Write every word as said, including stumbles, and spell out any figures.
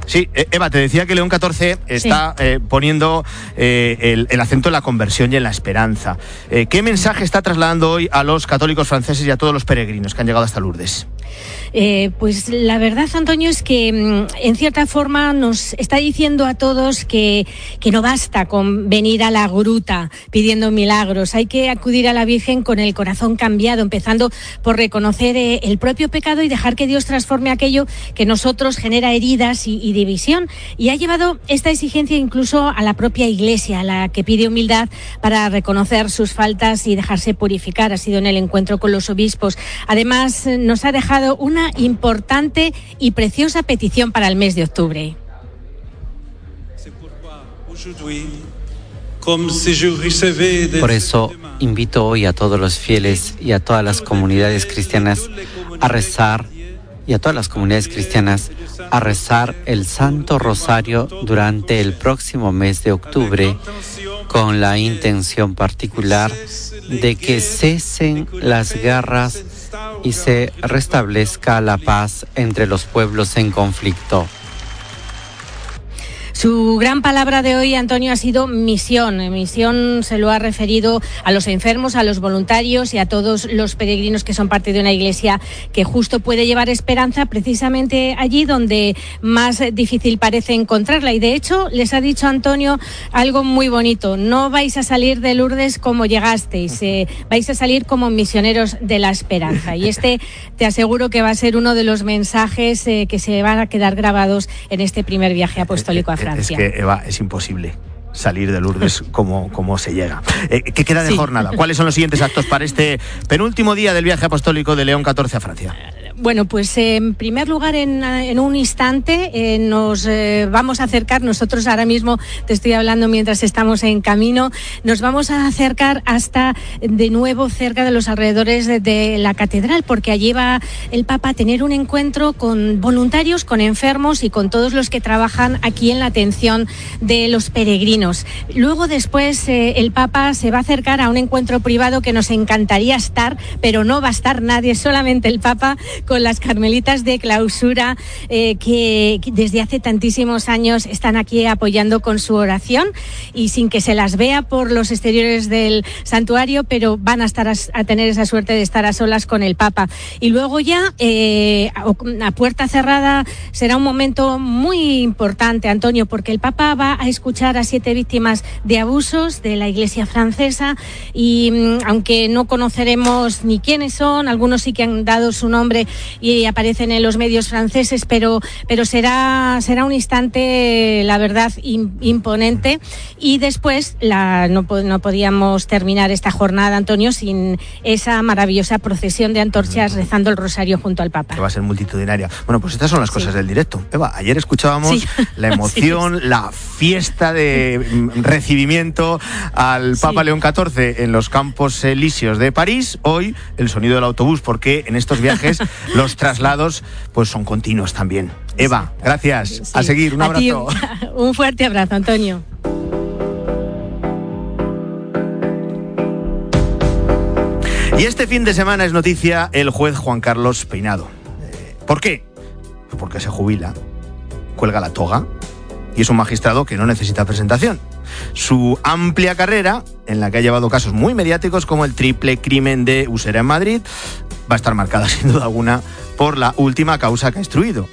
Sí, Eva, te decía que León catorce está sí. eh, poniendo eh, el, el acento en la conversión y en la esperanza. Eh, ¿Qué mensaje está trasladando hoy a los católicos franceses y a todos los peregrinos que han llegado hasta Lourdes? Eh, pues la verdad, Antonio, es que en cierta forma nos está diciendo a todos que, que no basta con venir a la gruta pidiendo milagros. Hay que acudir a la Virgen con el corazón cambiado, empezando por reconocer eh, el propio pecado y dejar que Dios transforme aquello que en nosotros genera heridas y, y división. Y ha llevado esta exigencia incluso a la propia Iglesia, a la que pide humildad para reconocer sus faltas y dejarse purificar. Ha sido en el encuentro con los obispos. Además, nos ha dejado una importante y preciosa petición para el mes de octubre. Por eso invito hoy a todos los fieles y a todas las comunidades cristianas a rezar y a todas las comunidades cristianas a rezar el Santo Rosario durante el próximo mes de octubre, con la intención particular de que cesen las guerras y se restablezca la paz entre los pueblos en conflicto. Su gran palabra de hoy, Antonio, ha sido misión. Misión se lo ha referido a los enfermos, a los voluntarios y a todos los peregrinos que son parte de una iglesia que justo puede llevar esperanza precisamente allí donde más difícil parece encontrarla. Y de hecho, les ha dicho Antonio algo muy bonito. No vais a salir de Lourdes como llegasteis, eh, vais a salir como misioneros de la esperanza. Y este, te aseguro que va a ser uno de los mensajes eh, que se van a quedar grabados en este primer viaje apostólico a Francia. Es que, Eva, es imposible salir de Lourdes como, como se llega. Eh, ¿Qué queda de sí. jornada? ¿Cuáles son los siguientes actos para este penúltimo día del viaje apostólico de León catorce a Francia? Bueno, pues eh, en primer lugar, en, en un instante eh, nos eh, vamos a acercar, nosotros ahora mismo te estoy hablando mientras estamos en camino, nos vamos a acercar hasta de nuevo cerca de los alrededores de, de la catedral, porque allí va el Papa a tener un encuentro con voluntarios, con enfermos y con todos los que trabajan aquí en la atención de los peregrinos. Luego después eh, el Papa se va a acercar a un encuentro privado que nos encantaría estar, pero no va a estar nadie, solamente el Papa, con las carmelitas de clausura eh, que, que desde hace tantísimos años están aquí apoyando con su oración y sin que se las vea por los exteriores del santuario, pero van a estar a, a tener esa suerte de estar a solas con el Papa. Y luego ya eh, a, a puerta cerrada será un momento muy importante, Antonio, porque el Papa va a escuchar a siete víctimas de abusos de la Iglesia francesa y mm, aunque no conoceremos ni quiénes son, algunos sí que han dado su nombre y aparecen en los medios franceses, pero, pero será, será un instante, la verdad, imponente. Y después la, no, no podíamos terminar esta jornada, Antonio, sin esa maravillosa procesión de antorchas rezando el rosario junto al Papa. Que va a ser multitudinaria. Bueno, pues estas son las cosas sí. del directo. Eva, ayer escuchábamos sí. la emoción, sí. la fiesta de recibimiento al Papa sí. León catorce en los Campos Elíseos de París. Hoy el sonido del autobús, porque en estos viajes los traslados pues son continuos también. Eva, gracias. Sí. A seguir, un abrazo. A ti, un fuerte abrazo, Antonio. Y este fin de semana es noticia el juez Juan Carlos Peinado. ¿Por qué? Porque se jubila, cuelga la toga y es un magistrado que no necesita presentación. Su amplia carrera, en la que ha llevado casos muy mediáticos como el triple crimen de Usera en Madrid, va a estar marcada sin duda alguna por la última causa que ha instruido,